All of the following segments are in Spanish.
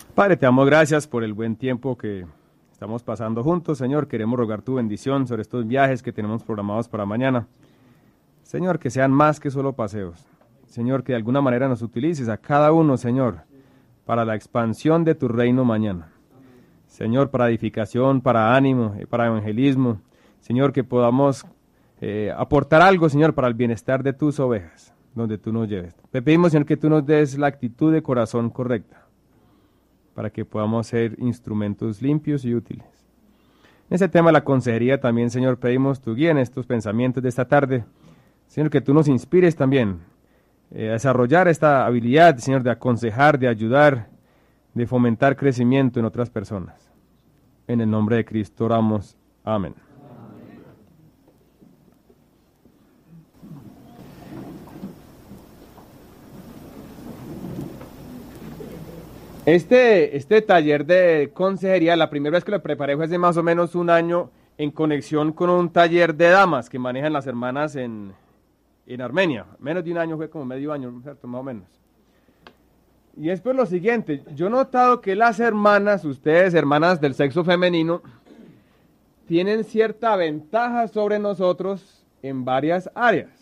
Padre, te damos gracias por el buen tiempo que estamos pasando juntos, Señor. Queremos rogar tu bendición sobre estos viajes que tenemos programados para mañana. Señor, que sean más que solo paseos. Señor, que de alguna manera nos utilices a cada uno, Señor, para la expansión de tu reino mañana. Señor, para edificación, para ánimo, para evangelismo. Señor, que podamos aportar algo, Señor, para el bienestar de tus ovejas, donde tú nos lleves. Te pedimos, Señor, que tú nos des la actitud de corazón correcta, para que podamos ser instrumentos limpios y útiles. En ese tema de la consejería también, Señor, pedimos tu guía en estos pensamientos de esta tarde. Señor, que tú nos inspires también a desarrollar esta habilidad, Señor, de aconsejar, de ayudar, de fomentar crecimiento en otras personas. En el nombre de Cristo oramos. Amén. Este taller de consejería, la primera vez que lo preparé fue hace más o menos un año en conexión con un taller de damas que manejan las hermanas en Armenia. Menos de un año, fue como medio año, ¿cierto? Más o menos. Y es por lo siguiente, yo he notado que las hermanas, ustedes, hermanas del sexo femenino, tienen cierta ventaja sobre nosotros en varias áreas.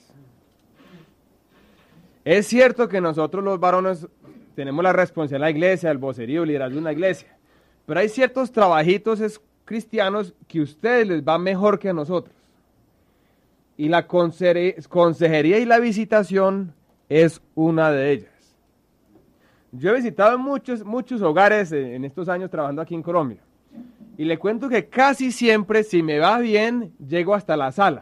Es cierto que nosotros los varones tenemos la responsabilidad de la iglesia, el vocerío, el liderazgo de una iglesia. Pero hay ciertos trabajitos cristianos que a ustedes les va mejor que a nosotros. Y la consejería y la visitación es una de ellas. Yo he visitado muchos hogares en estos años trabajando aquí en Colombia. Y le cuento que casi siempre, si me va bien, llego hasta la sala.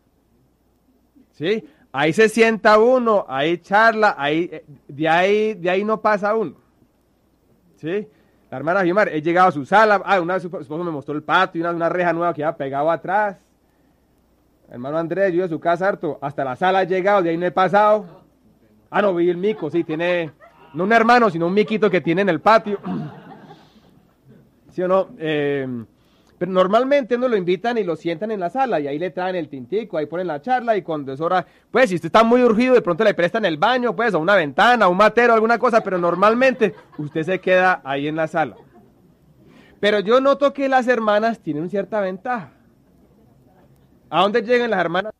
¿Sí? Ahí se sienta uno, ahí charla, de ahí no pasa uno. ¿Sí? La hermana Guimar, he llegado a su sala, una vez su esposo me mostró el patio, una reja nueva que había pegado atrás. El hermano Andrés, yo de su casa harto, hasta la sala he llegado, de ahí no he pasado. No, vi el mico, sí, tiene, no un hermano, sino un miquito que tiene en el patio. ¿Sí o no? Pero normalmente no lo invitan y lo sientan en la sala y ahí le traen el tintico, ahí ponen la charla y cuando es hora, pues si usted está muy urgido, de pronto le prestan el baño, pues, o una ventana, un matero, alguna cosa, pero normalmente usted se queda ahí en la sala. Pero yo noto que las hermanas tienen cierta ventaja. ¿A dónde llegan las hermanas?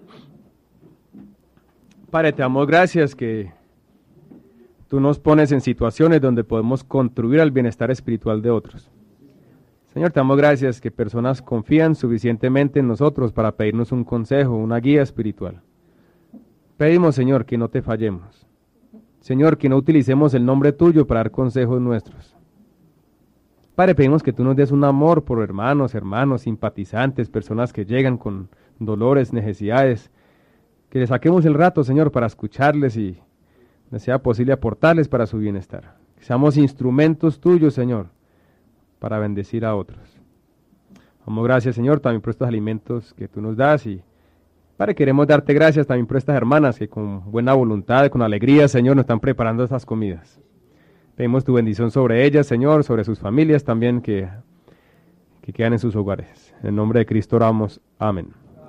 Padre, te damos gracias que tú nos pones en situaciones donde podemos contribuir al bienestar espiritual de otros. Señor, te damos gracias que personas confían suficientemente en nosotros para pedirnos un consejo, una guía espiritual. Pedimos, Señor, que no te fallemos. Señor, que no utilicemos el nombre tuyo para dar consejos nuestros. Padre, pedimos que tú nos des un amor por hermanos, simpatizantes, personas que llegan con dolores, necesidades. Que les saquemos el rato, Señor, para escucharles y, no sea posible, aportarles para su bienestar. Que seamos instrumentos tuyos, Señor, para bendecir a otros. Damos gracias, Señor, también por estos alimentos que tú nos das y, Padre, queremos darte gracias también por estas hermanas que con buena voluntad, con alegría, Señor, nos están preparando estas comidas. Pedimos tu bendición sobre ellas, Señor, sobre sus familias también que quedan en sus hogares. En el nombre de Cristo oramos. Amén.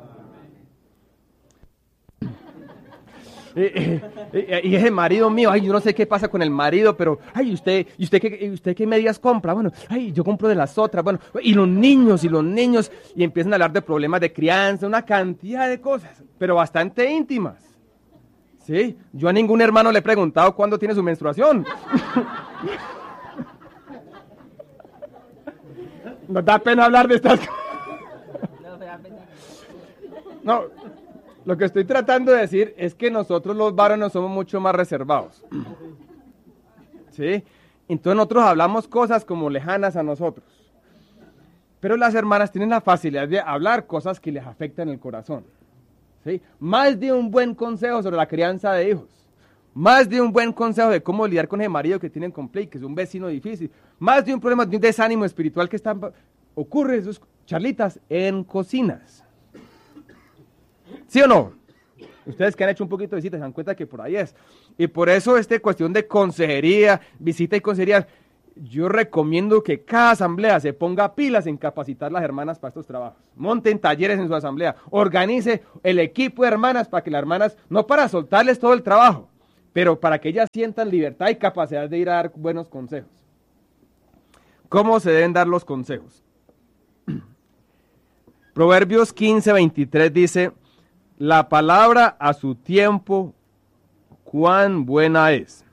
Y ese marido mío, yo no sé qué pasa con el marido, pero, ¿usted qué medias compra? Bueno, yo compro de las otras, bueno, y los niños, y empiezan a hablar de problemas de crianza, una cantidad de cosas, pero bastante íntimas. ¿Sí? Yo a ningún hermano le he preguntado cuándo tiene su menstruación. Nos da pena hablar de estas cosas. No, lo que estoy tratando de decir es que nosotros los varones somos mucho más reservados. ¿Sí? Entonces nosotros hablamos cosas como lejanas a nosotros. Pero las hermanas tienen la facilidad de hablar cosas que les afectan el corazón. ¿Sí? Más de un buen consejo sobre la crianza de hijos. Más de un buen consejo de cómo lidiar con ese marido que tienen conflicto, que es un vecino difícil. Más de un problema de un desánimo espiritual que ocurre en sus charlitas en cocinas. ¿Sí o no? Ustedes que han hecho un poquito de visita se dan cuenta que por ahí es. Y por eso cuestión de consejería, visita y consejería, yo recomiendo que cada asamblea se ponga pilas en capacitar a las hermanas para estos trabajos. Monten talleres en su asamblea, organice el equipo de hermanas para que las hermanas, no para soltarles todo el trabajo, pero para que ellas sientan libertad y capacidad de ir a dar buenos consejos. ¿Cómo se deben dar los consejos? Proverbios 15:23 dice, la palabra a su tiempo, cuán buena es.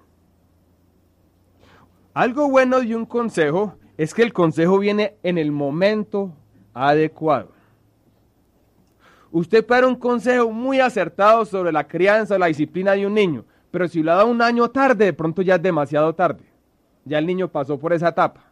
Algo bueno de un consejo es que el consejo viene en el momento adecuado. Usted puede dar un consejo muy acertado sobre la crianza o la disciplina de un niño, pero si lo da un año tarde, de pronto ya es demasiado tarde. Ya el niño pasó por esa etapa.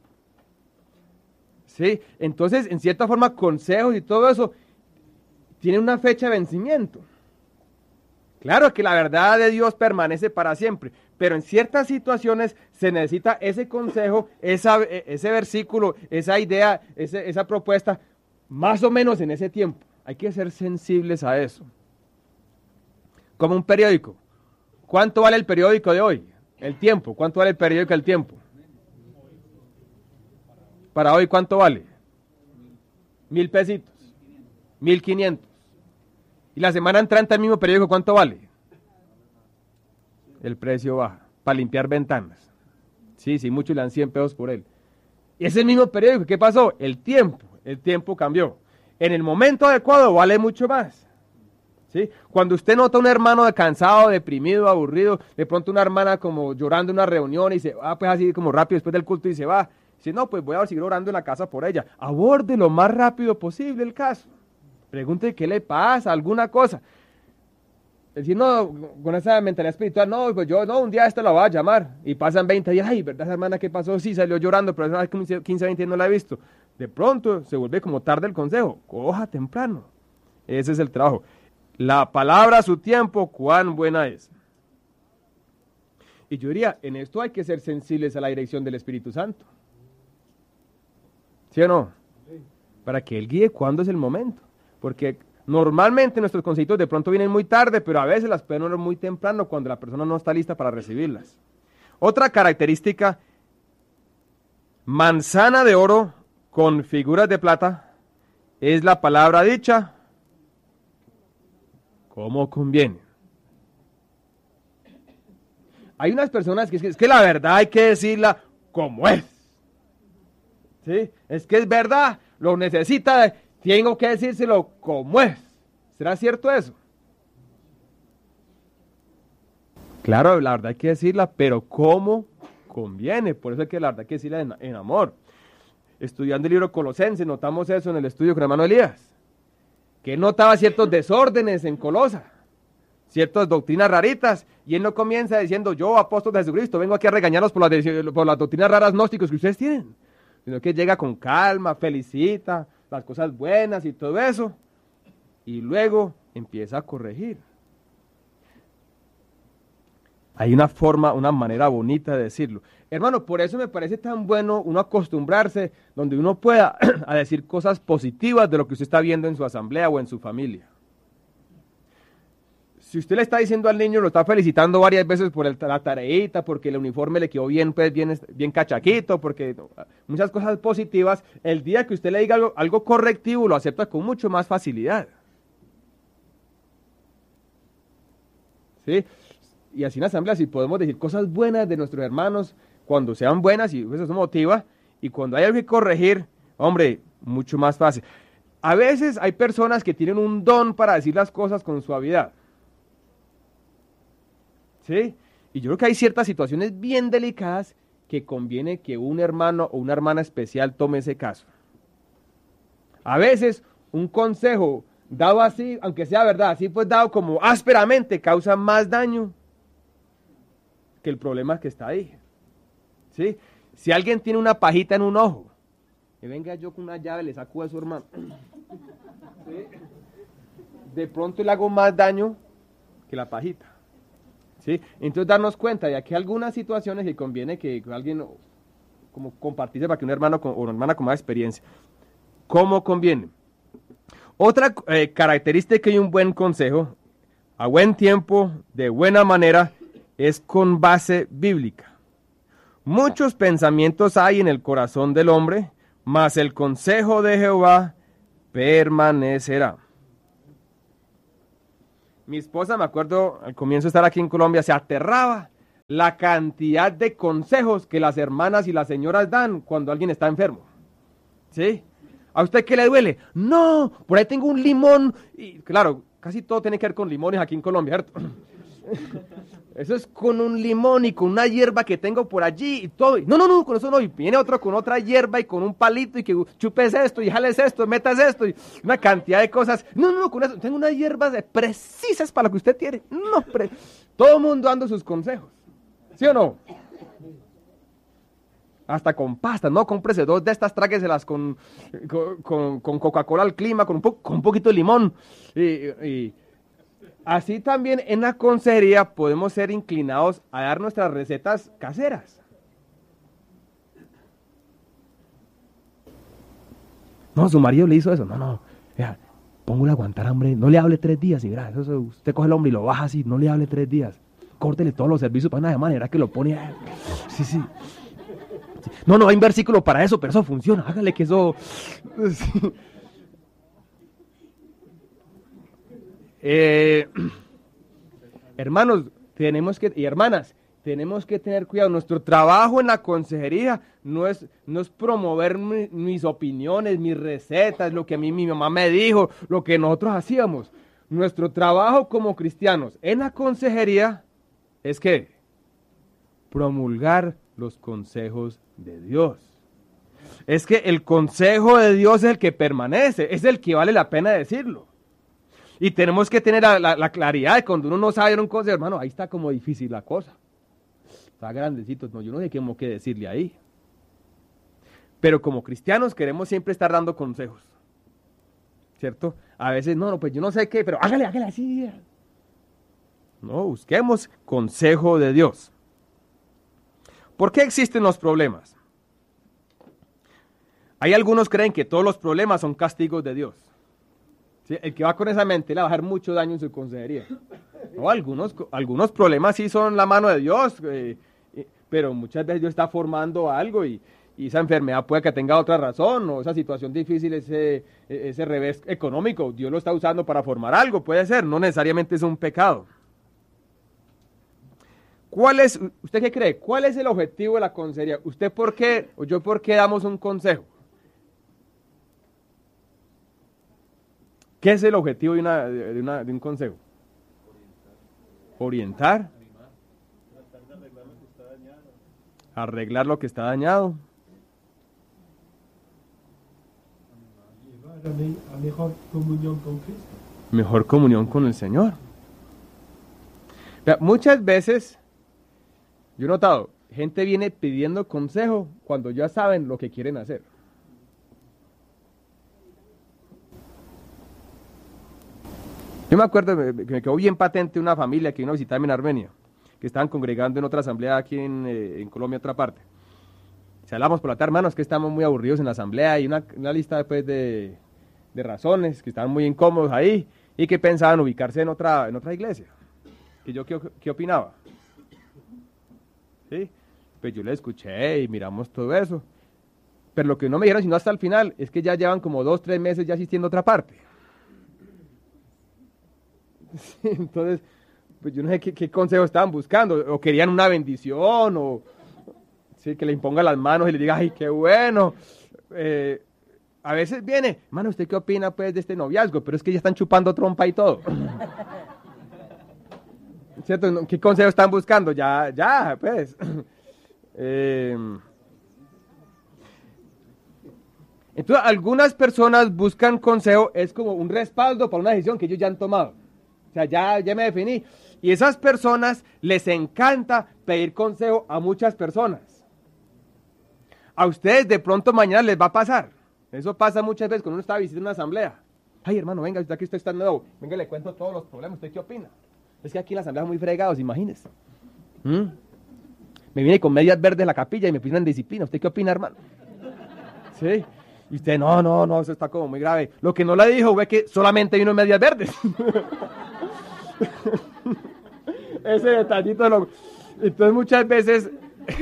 ¿Sí? Entonces, en cierta forma, consejos y todo eso tienen una fecha de vencimiento. Claro que la verdad de Dios permanece para siempre, pero en ciertas situaciones se necesita ese consejo, ese versículo, esa idea, esa propuesta, más o menos en ese tiempo. Hay que ser sensibles a eso. Como un periódico. ¿Cuánto vale el periódico de hoy? El tiempo. ¿Cuánto vale el periódico del tiempo? Para hoy, ¿cuánto vale? 1,000 pesitos. 1,500. Y la semana entrante el mismo periódico, ¿cuánto vale? El precio baja. Para limpiar ventanas. Sí, muchos le dan 100 pesos por él. Y es el mismo periódico. ¿Qué pasó? El tiempo cambió. En el momento adecuado vale mucho más. ¿Sí? Cuando usted nota a un hermano cansado, deprimido, aburrido, de pronto una hermana como llorando en una reunión y se va pues así como rápido después del culto y se va. Dice, no, pues voy a seguir orando en la casa por ella. Aborde lo más rápido posible el caso. Pregunte qué le pasa, alguna cosa. Decir, no, con esa mentalidad espiritual, no, pues yo, no, un día la voy a llamar. Y pasan 20 días, ay, ¿verdad, hermana, qué pasó? Sí, salió llorando, pero hace 15, 20 días no la he visto. De pronto se vuelve como tarde el consejo. Coja temprano. Ese es el trabajo. La palabra a su tiempo, cuán buena es. Y yo diría, en esto hay que ser sensibles a la dirección del Espíritu Santo. ¿Sí o no? Para que Él guíe cuándo es el momento. Porque normalmente nuestros consejos de pronto vienen muy tarde, pero a veces las pueden oír muy temprano cuando la persona no está lista para recibirlas. Otra característica, manzana de oro con figuras de plata, es la palabra dicha como conviene. Hay unas personas que es que la verdad hay que decirla como es. ¿Sí? Es que es verdad, lo necesita, tengo que decírselo como es. ¿Será cierto eso? Claro, la verdad hay que decirla, pero como conviene. Por eso es que la verdad hay que decirla en amor. Estudiando el libro Colosenses, notamos eso en el estudio con el hermano Elías, que él notaba ciertos desórdenes en Colosa, ciertas doctrinas raritas, y él no comienza diciendo, yo, apóstol de Jesucristo, vengo aquí a regañarlos por las doctrinas raras gnósticos que ustedes tienen, sino que llega con calma, felicita las cosas buenas y todo eso, y luego empieza a corregir. Hay una forma, una manera bonita de decirlo. Hermano, por eso me parece tan bueno uno acostumbrarse donde uno pueda a decir cosas positivas de lo que usted está viendo en su asamblea o en su familia. Si usted le está diciendo al niño, lo está felicitando varias veces por la tareita, porque el uniforme le quedó bien, pues, bien cachaquito, porque muchas cosas positivas, el día que usted le diga algo correctivo, lo acepta con mucho más facilidad. ¿Sí? Y así en la asamblea, si podemos decir cosas buenas de nuestros hermanos, cuando sean buenas, y eso motiva, y cuando hay algo que corregir, hombre, mucho más fácil. A veces hay personas que tienen un don para decir las cosas con suavidad. ¿Sí? Y yo creo que hay ciertas situaciones bien delicadas que conviene que un hermano o una hermana especial tome ese caso. A veces un consejo dado así, aunque sea verdad, así pues dado como ásperamente, causa más daño que el problema que está ahí. ¿Sí? Si alguien tiene una pajita en un ojo, que venga yo con una llave, le saco a su hermano. ¿Sí? De pronto le hago más daño que la pajita. ¿Sí? Entonces darnos cuenta de que hay algunas situaciones que conviene que alguien como compartirse para que un hermano o una hermana con más experiencia. ¿Cómo conviene? Otra característica y un buen consejo, a buen tiempo, de buena manera, es con base bíblica. Muchos pensamientos hay en el corazón del hombre, mas el consejo de Jehová permanecerá. Mi esposa, me acuerdo, al comienzo de estar aquí en Colombia, se aterraba la cantidad de consejos que las hermanas y las señoras dan cuando alguien está enfermo. ¿Sí? ¿A usted qué le duele? No, por ahí tengo un limón. Y claro, casi todo tiene que ver con limones aquí en Colombia, ¿cierto? Eso es con un limón y con una hierba que tengo por allí y todo. No, con eso no. Y viene otro con otra hierba y con un palito y que chupes esto y jales esto, metas esto y una cantidad de cosas. No, con eso. Tengo unas hierbas precisas para lo que usted tiene. No, todo el mundo dando sus consejos. ¿Sí o no? Hasta con pastas, ¿no? Cómprese 2 de estas, trágueselas con Coca-Cola al clima, con un poquito de limón. Y así también en la consejería podemos ser inclinados a dar nuestras recetas caseras. No, su marido le hizo eso. No, vea, póngale a aguantar hambre, no le hable 3 días y verá, eso, usted coge el hombre y lo baja así, no le hable 3 días. Córtele todos los servicios para una manera que lo pone. Sí. No hay un versículo para eso, pero eso funciona. Hágale que eso. Sí. Hermanos, y hermanas, tenemos que tener cuidado. Nuestro trabajo en la consejería no es promover mis opiniones, mis recetas, lo que a mí mi mamá me dijo, lo que nosotros hacíamos. Nuestro trabajo como cristianos en la consejería es que promulgar los consejos de Dios. Es que el consejo de Dios es el que permanece, es el que vale la pena decirlo. Y tenemos que tener la claridad de cuando uno no sabe un consejo, hermano, ahí está como difícil la cosa. Está grandecito, no, yo no sé qué decirle ahí. Pero como cristianos queremos siempre estar dando consejos. ¿Cierto? A veces, no, pues yo no sé qué, pero hágale así. No, busquemos consejo de Dios. ¿Por qué existen los problemas? Hay algunos creen que todos los problemas son castigos de Dios. ¿Sí? El que va con esa mente le va a dejar mucho daño en su consejería. No, algunos problemas sí son la mano de Dios, pero muchas veces Dios está formando algo y esa enfermedad puede que tenga otra razón, o esa situación difícil, ese revés económico, Dios lo está usando para formar algo, puede ser, no necesariamente es un pecado. ¿Usted qué cree? ¿Cuál es el objetivo de la consejería? ¿Usted por qué, o yo por qué damos un consejo? ¿Qué es el objetivo de un consejo? Orientar. Arreglar lo que está dañado. A mejor comunión con Cristo. Mejor comunión con el Señor. Muchas veces, yo he notado, gente viene pidiendo consejo cuando ya saben lo que quieren hacer. Yo me acuerdo que me quedó bien patente una familia que vino a visitarme en Armenia, que estaban congregando en otra asamblea aquí en Colombia, otra parte. Si hablamos por la tarde, hermanos, que estamos muy aburridos en la asamblea y una lista después de razones, que estaban muy incómodos ahí y que pensaban ubicarse en otra iglesia. Y yo, ¿qué opinaba? ¿Sí? Pues yo le escuché y miramos todo eso. Pero lo que no me dijeron sino hasta el final es que ya llevan como 2-3 meses ya asistiendo a otra parte. Sí, entonces, pues yo no sé qué consejo estaban buscando, o querían una bendición, o sí, que le imponga las manos y le diga, ay, qué bueno. A veces viene, hermano, ¿usted qué opina pues de este noviazgo? Pero es que ya están chupando trompa y todo. ¿Cierto? ¿Qué consejo están buscando? Ya, pues. Entonces, algunas personas buscan consejo, es como un respaldo para una decisión que ellos ya han tomado. O sea, ya me definí. Y esas personas les encanta pedir consejo a muchas personas. A ustedes de pronto mañana les va a pasar. Eso pasa muchas veces cuando uno está visitando una asamblea. Ay, hermano, venga, aquí usted está nuevo. Venga, le cuento todos los problemas. ¿Usted qué opina? Es que aquí en la asamblea son muy fregados, imagínese. Me viene con medias verdes la capilla y me piden disciplina. ¿Usted qué opina, hermano? Sí. Y usted, no, eso está como muy grave. Lo que no le dijo fue que solamente vino en medias verdes. Ese detallito Entonces muchas veces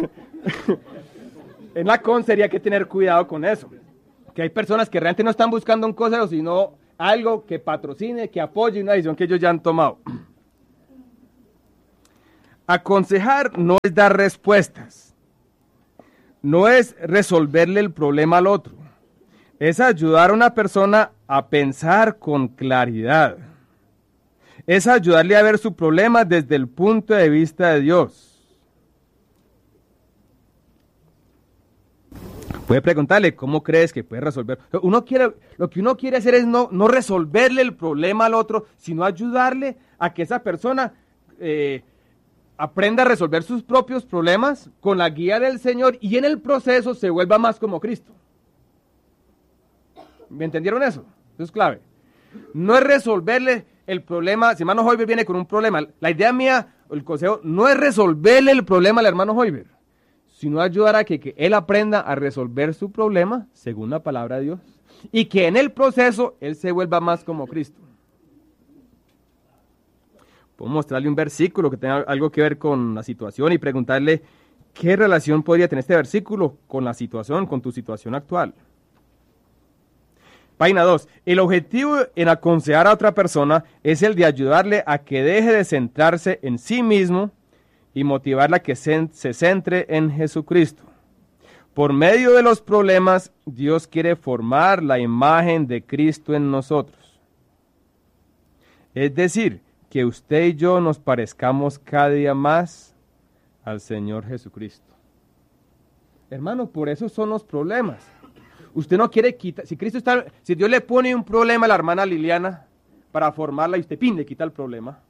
en la consejería hay que tener cuidado con eso, que hay personas que realmente no están buscando un consejo, sino algo que patrocine, que apoye una decisión que ellos ya han tomado. Aconsejar no es dar respuestas, no es resolverle el problema al otro, es ayudar a una persona a pensar con claridad, es ayudarle a ver su problema desde el punto de vista de Dios. Puede preguntarle, ¿cómo crees que puede resolver? Lo que uno quiere hacer es no resolverle el problema al otro, sino ayudarle a que esa persona aprenda a resolver sus propios problemas con la guía del Señor y en el proceso se vuelva más como Cristo. ¿Me entendieron eso? Eso es clave. No es resolverle el problema. Si hermano Hoiber viene con un problema, la idea mía, el consejo, no es resolverle el problema al hermano Hoiber, sino ayudar a que él aprenda a resolver su problema según la palabra de Dios y que en el proceso él se vuelva más como Cristo. Puedo mostrarle un versículo que tenga algo que ver con la situación y preguntarle qué relación podría tener este versículo con la situación, con tu situación actual. Página 2. El objetivo en aconsejar a otra persona es el de ayudarle a que deje de centrarse en sí mismo y motivarla a que se centre en Jesucristo. Por medio de los problemas, Dios quiere formar la imagen de Cristo en nosotros. Es decir, que usted y yo nos parezcamos cada día más al Señor Jesucristo. Hermano, por eso son los problemas. Usted no quiere quitar, si Dios le pone un problema a la hermana Liliana para formarla y usted le quita el problema.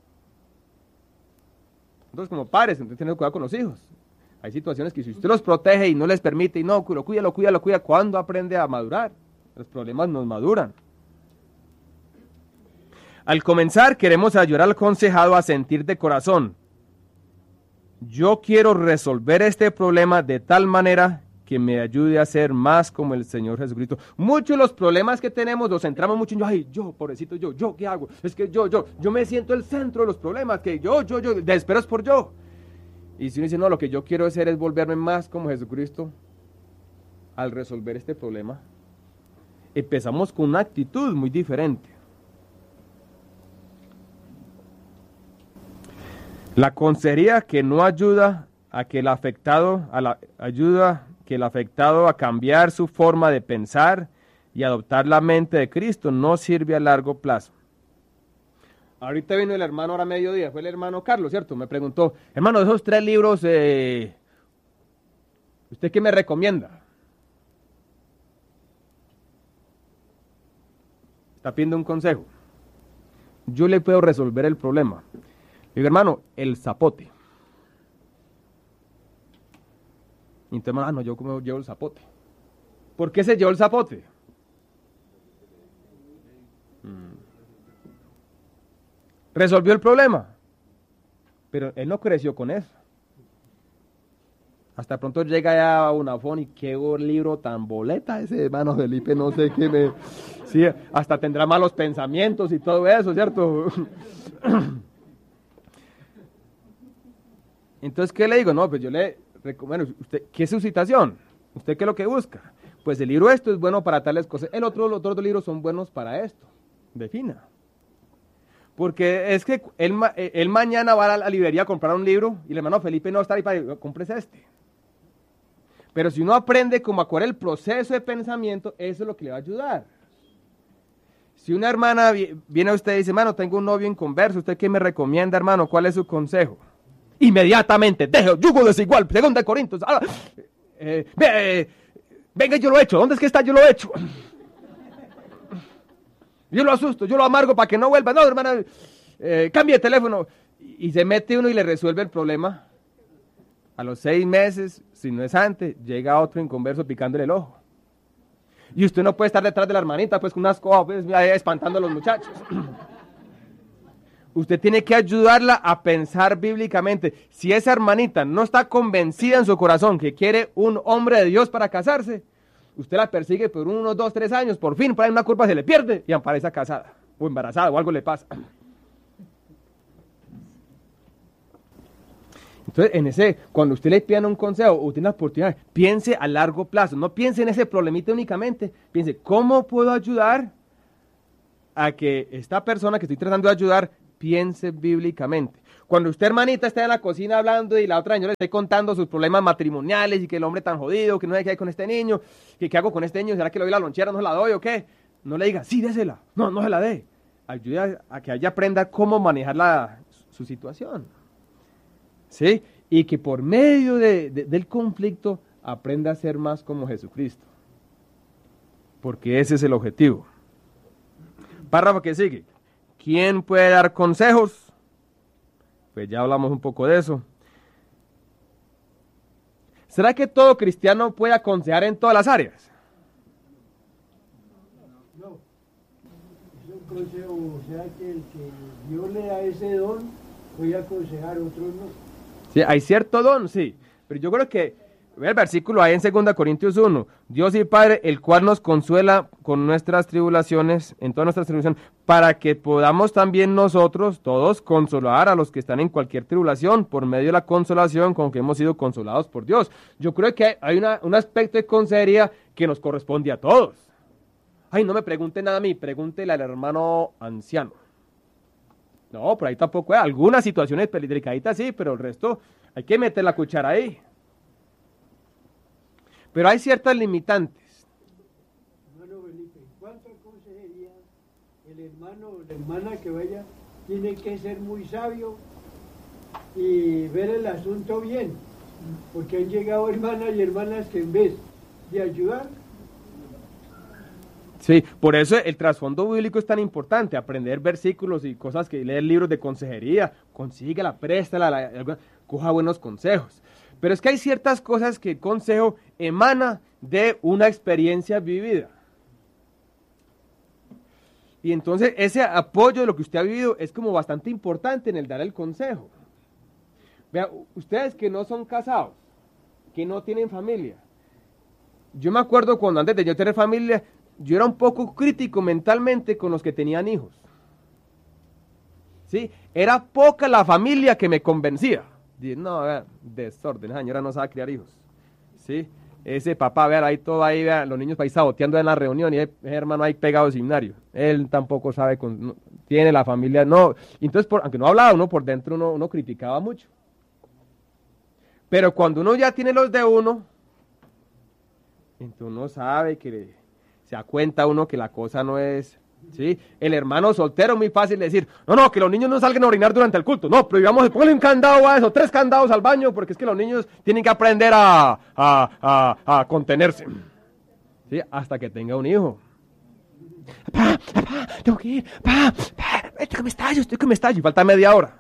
Entonces, como padres, entonces tiene que cuidar con los hijos. Hay situaciones que si usted los protege y no les permite, y no, lo cuida, ¿cuándo aprende a madurar? Los problemas nos maduran. Al comenzar, queremos ayudar al aconsejado a sentir de corazón: yo quiero resolver este problema de tal manera que me ayude a ser más como el Señor Jesucristo. Muchos de los problemas que tenemos los centramos mucho en yo, pobrecito, yo, ¿qué hago? Es que yo me siento el centro de los problemas, que yo, desespero es por yo. Y si uno dice, no, lo que yo quiero hacer es volverme más como Jesucristo al resolver este problema, empezamos con una actitud muy diferente. La consejería que no ayuda a que el afectado, a cambiar su forma de pensar y adoptar la mente de Cristo no sirve a largo plazo. Ahorita vino el hermano ahora a mediodía, fue el hermano Carlos, ¿cierto? Me preguntó, hermano, de esos 3 libros, ¿usted qué me recomienda? Está pidiendo un consejo. Yo le puedo resolver el problema. Digo, hermano, el zapote. Y entonces, hermano, yo como llevo el zapote. ¿Por qué se llevó el zapote? Resolvió el problema, pero él no creció con eso. Hasta pronto llega ya a Unafón y qué libro tan boleta ese hermano Felipe, no sé qué sí, hasta tendrá malos pensamientos y todo eso, ¿cierto? Entonces, ¿qué le digo? No, pues yo le recomiendo, usted, ¿qué es su situación? ¿Usted qué es lo que busca? Pues el libro esto es bueno para tales cosas, los otros 2 libros son buenos para esto. Defina. Porque es que él mañana va a la librería a comprar un libro y el hermano Felipe no está ahí para cómprese este. Pero si uno aprende como a correr el proceso de pensamiento, eso es lo que le va a ayudar. Si una hermana viene a usted y dice, hermano, tengo un novio inconverso, ¿usted qué me recomienda, hermano? ¿Cuál es su consejo? Inmediatamente, deje el yugo desigual, 2 Corintios. Venga, yo lo he hecho. ¿Dónde es que está? Yo lo he hecho. Yo lo asusto, yo lo amargo para que no vuelva. No, hermana, cambie de teléfono. Y se mete uno y le resuelve el problema. A los 6 meses, si no es antes, llega otro inconverso picándole el ojo. Y usted no puede estar detrás de la hermanita, pues con unas cosas, pues, espantando a los muchachos. Usted tiene que ayudarla a pensar bíblicamente. Si esa hermanita no está convencida en su corazón que quiere un hombre de Dios para casarse, usted la persigue por 1, 2, 3 años, por fin, por ahí una curva se le pierde y aparece casada o embarazada o algo le pasa. Entonces, cuando usted le pida un consejo o tiene la oportunidad, piense a largo plazo, no piense en ese problemita únicamente, piense, ¿cómo puedo ayudar a que esta persona que estoy tratando de ayudar piense bíblicamente? Cuando usted, hermanita, está en la cocina hablando y la otra señora le está contando sus problemas matrimoniales y que el hombre tan jodido, que no sé qué hay con este niño, que qué hago con este niño, ¿será que le doy la lonchera, no se la doy o qué? No le diga, sí, désela, no se la dé. Ayuda a que ella aprenda cómo manejar su situación. ¿Sí? Y que por medio del conflicto aprenda a ser más como Jesucristo. Porque ese es el objetivo. Párrafo que sigue. ¿Quién puede dar consejos? Pues ya hablamos un poco de eso. ¿Será que todo cristiano puede aconsejar en todas las áreas? No. Es un consejo, o sea que el que Dios le da ese don, puede aconsejar, otros no. Sí, hay cierto don, sí. Pero yo creo que, ve el versículo ahí en 2 Corintios 1. Dios y Padre, el cual nos consuela con nuestras tribulaciones, en todas nuestras tribulaciones, para que podamos también nosotros, todos, consolar a los que están en cualquier tribulación, por medio de la consolación con que hemos sido consolados por Dios. Yo creo que hay un aspecto de consejería que nos corresponde a todos. Ay, no me pregunte nada a mí, pregúntele al hermano anciano. No, por ahí tampoco hay. Algunas situaciones delicaditas sí, pero el resto hay que meter la cuchara ahí. Pero hay ciertas limitantes. Hermano Felipe, en cuanto a consejería, el hermano o la hermana que vaya tiene que ser muy sabio y ver el asunto bien, porque han llegado hermanas y hermanas que en vez de ayudar. Sí, por eso el trasfondo bíblico es tan importante, aprender versículos y cosas que leer libros de consejería, consíguela, préstala, coja buenos consejos. Pero es que hay ciertas cosas que el consejo emana de una experiencia vivida. Y entonces ese apoyo de lo que usted ha vivido es como bastante importante en el dar el consejo. Vea, ustedes que no son casados, que no tienen familia. Yo me acuerdo cuando antes de yo tener familia, yo era un poco crítico mentalmente con los que tenían hijos. ¿Sí? Era poca la familia que me convencía. Dije, no, vea, desorden, esa señora no sabe criar hijos. ¿Sí? Ese papá, vea, ahí todo ahí, vea, los niños ahí saboteando en la reunión y ese hermano ahí pegado al seminario. Él tampoco sabe, no, tiene la familia, no. Entonces, aunque no hablaba, uno por dentro uno criticaba mucho. Pero cuando uno ya tiene los de uno, entonces uno sabe que se da cuenta uno que la cosa no es, ¿sí? El hermano soltero, muy fácil de decir, no, que los niños no salgan a orinar durante el culto. No, prohibamos, póngale un candado a eso, 3 candados al baño, porque es que los niños tienen que aprender a contenerse. ¿Sí? Hasta que tenga un hijo. Papá, tengo que ir, papá, estoy que me estallo, y falta media hora.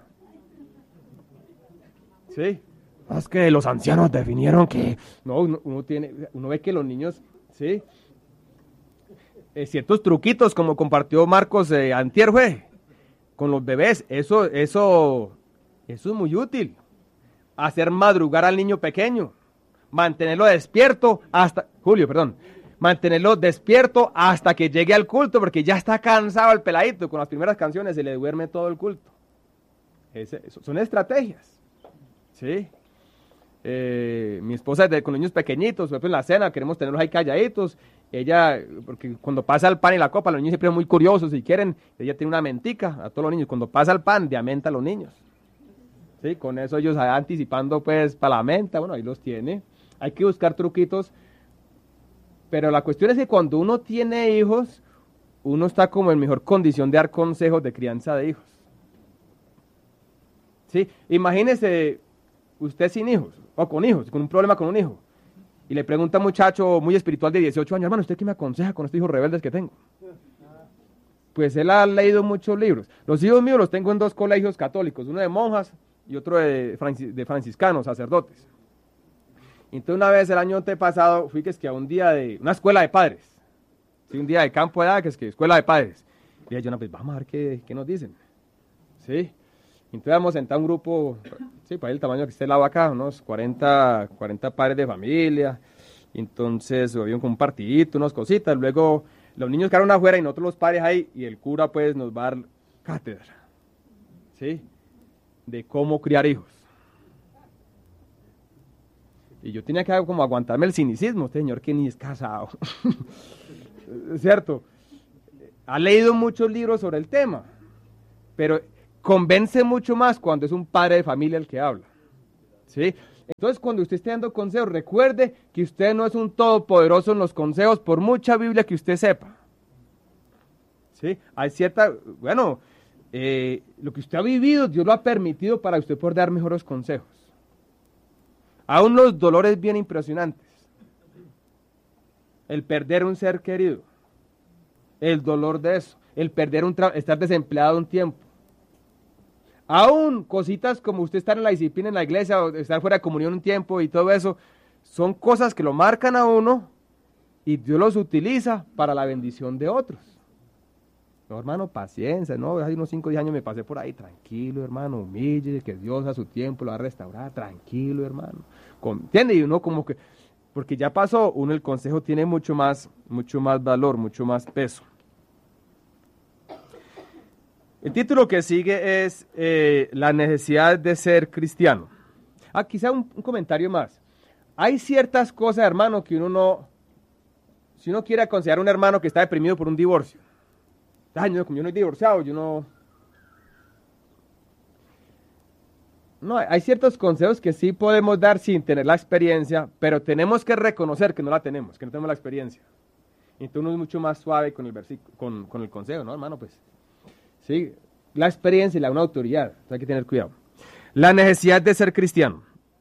¿Sí? Es que los ancianos definieron que, no, uno ve que los niños, ¿sí? Ciertos truquitos como compartió Marcos antier, con los bebés, eso es muy útil. Hacer madrugar al niño pequeño, mantenerlo despierto mantenerlo despierto hasta que llegue al culto, porque ya está cansado el peladito, con las primeras canciones se le duerme todo el culto. Son estrategias, ¿sí? Mi esposa con niños pequeñitos, por ejemplo en la cena queremos tenerlos ahí calladitos, ella, porque cuando pasa el pan y la copa, los niños siempre son muy curiosos y quieren, ella tiene una mentica a todos los niños, cuando pasa el pan, diamenta a los niños, ¿sí? Con eso ellos anticipando pues para la menta, bueno, ahí los tiene, hay que buscar truquitos, pero la cuestión es que cuando uno tiene hijos, uno está como en mejor condición de dar consejos de crianza de hijos, ¿sí? Imagínese usted sin hijos, o con hijos, con un problema con un hijo, y le pregunta a un muchacho muy espiritual de 18 años, hermano, ¿usted qué me aconseja con estos hijos rebeldes que tengo? Pues él ha leído muchos libros. Los hijos míos los tengo en 2 colegios católicos, uno de monjas y otro de franciscanos, sacerdotes. Entonces una vez el año antepasado fui a un día de una escuela de padres, ¿sí? Un día de campo de edad, que es escuela de padres. Y dije yo, no, pues vamos a ver qué nos dicen, ¿sí? Entonces vamos a sentar un grupo, sí, para el tamaño que esté el lado acá, unos 40 padres de familia. Entonces había un partidito, unas cositas. Luego los niños quedaron afuera y nosotros los padres ahí, y el cura pues nos va a dar cátedra, ¿sí? De cómo criar hijos. Y yo tenía que como aguantarme el cinicismo, este señor que ni es casado. ¿Cierto? Ha leído muchos libros sobre el tema, pero convence mucho más cuando es un padre de familia el que habla. ¿Sí? Entonces, cuando usted esté dando consejos, recuerde que usted no es un todopoderoso en los consejos por mucha Biblia que usted sepa. ¿Sí? Hay cierta, bueno, lo que usted ha vivido, Dios lo ha permitido para usted poder dar mejores consejos. Aún los dolores bien impresionantes. El perder un ser querido. El dolor de eso. El perder estar desempleado un tiempo. Aún cositas como usted estar en la disciplina en la iglesia o estar fuera de comunión un tiempo y todo eso, son cosas que lo marcan a uno y Dios los utiliza para la bendición de otros. No, hermano, paciencia, no, hace unos 5 o 10 años me pasé por ahí, tranquilo, hermano, humille, que Dios a su tiempo lo va a restaurar, tranquilo, hermano. ¿Entiende? Y uno como que, porque ya pasó, uno el consejo tiene mucho más valor, mucho más peso. El título que sigue es la necesidad de ser cristiano. Quizá un comentario más. Hay ciertas cosas, hermano, que uno no, si uno quiere aconsejar a un hermano que está deprimido por un divorcio. Como yo no he divorciado, yo no... No, hay ciertos consejos que sí podemos dar sin tener la experiencia, pero tenemos que reconocer que no la tenemos, que no tenemos la experiencia. Entonces uno es mucho más suave con el versículo, con el consejo, ¿no, hermano? Pues... Sí, la experiencia y una autoridad, hay que tener cuidado. La necesidad de ser cristiano.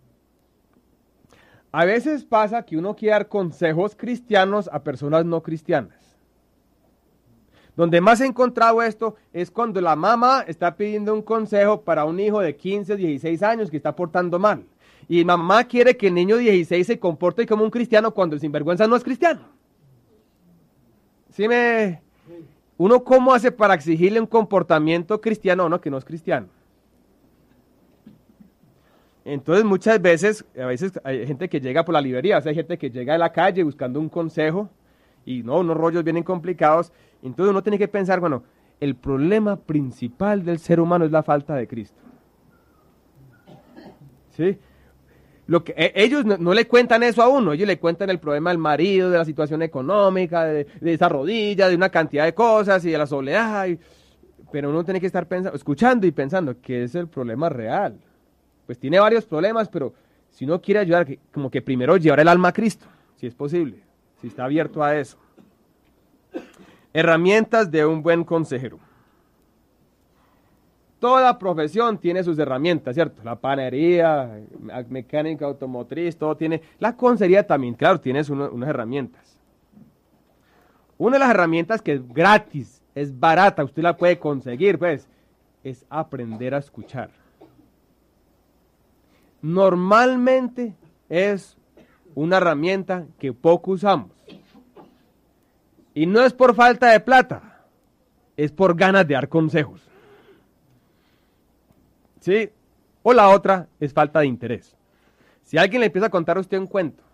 A veces pasa que uno quiere dar consejos cristianos a personas no cristianas. Donde más he encontrado esto es cuando la mamá está pidiendo un consejo para un hijo de 15, 16 años que está portando mal. Y mamá quiere que el niño de 16 se comporte como un cristiano cuando el sinvergüenza no es cristiano. ¿Sí me...? ¿Uno cómo hace para exigirle un comportamiento cristiano a uno que no es cristiano? Entonces muchas veces, a veces hay gente que llega por la librería, o sea, hay gente que llega a la calle buscando un consejo y no, unos rollos vienen complicados. Entonces uno tiene que pensar, bueno, el problema principal del ser humano es la falta de Cristo. ¿Sí? Lo que, ellos no le cuentan eso a uno, ellos le cuentan el problema del marido, de la situación económica, de esa rodilla, de una cantidad de cosas y de la soledad. Pero uno tiene que estar pensando, escuchando y pensando que es el problema real. Pues tiene varios problemas, pero si uno quiere ayudar, como que primero llevar el alma a Cristo, si es posible, si está abierto a eso. Herramientas de un buen consejero. Toda profesión tiene sus herramientas, ¿cierto? La panadería, mecánica automotriz, todo tiene. La consejería también, claro, tiene unas herramientas. Una de las herramientas que es gratis, es barata, usted la puede conseguir, pues, es aprender a escuchar. Normalmente es una herramienta que poco usamos. Y no es por falta de plata, es por ganas de dar consejos. ¿Sí? O la otra es falta de interés. Si alguien le empieza a contar a usted un cuento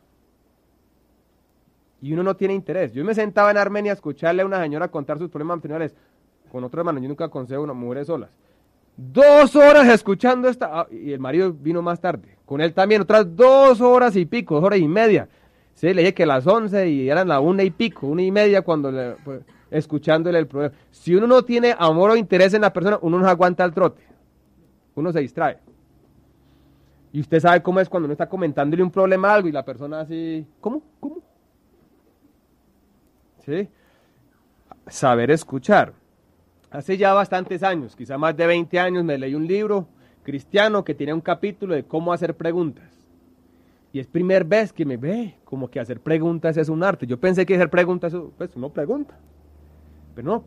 y uno no tiene interés. Yo me sentaba en Armenia a escucharle a una señora contar sus problemas matrimoniales con otro hermano. Yo nunca aconsejo a unas mujeres solas. 2 horas escuchando esta. Y el marido vino más tarde. Con él también otras 2 horas y pico, 2 horas y media. Sí, le dije que las 11 y eran las 1 y pico, 1 y media cuando escuchándole el problema. Si uno no tiene amor o interés en la persona, uno no aguanta el trote. Uno se distrae. Y usted sabe cómo es cuando uno está comentándole un problema a algo y la persona así, ¿cómo? ¿Sí? Saber escuchar. Hace ya bastantes años, quizá más de 20 años, me leí un libro cristiano que tiene un capítulo de cómo hacer preguntas. Y es primera vez que me ve como que hacer preguntas es un arte. Yo pensé que hacer preguntas, pues uno pregunta. Pero no,